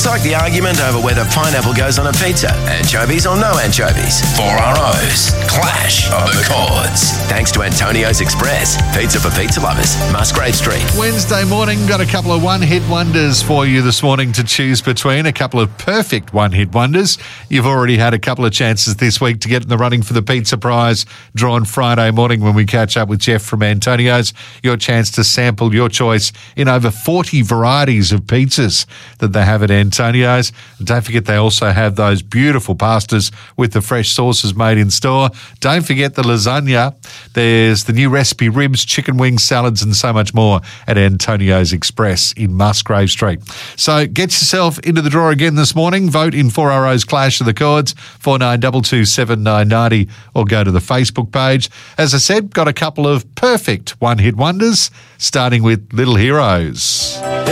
It's like the argument over whether pineapple goes on a pizza, anchovies or no anchovies. 4RO's Clash of the Chords. Thanks to Antonio's Express, pizza for pizza lovers, Musgrave Street. Wednesday morning, got a couple of one-hit wonders for you this morning to choose between. A couple of perfect one-hit wonders. You've already had a couple of chances this week to get in the running for the pizza prize, drawn Friday morning when we catch up with Jeff from Antonio's. Your chance to sample your choice in over 40 varieties of pizzas that they have at Antonio's. And don't forget they also have those beautiful pastas with the fresh sauces made in store. Don't forget the lasagna. There's the new recipe ribs, chicken wings, salads and so much more at Antonio's Express in Musgrave Street. So get yourself into the draw again this morning. Vote in 4RO's Clash of the Chords, 49227990, or go to the Facebook page. As I said, got a couple of perfect one-hit wonders, starting with Little Heroes.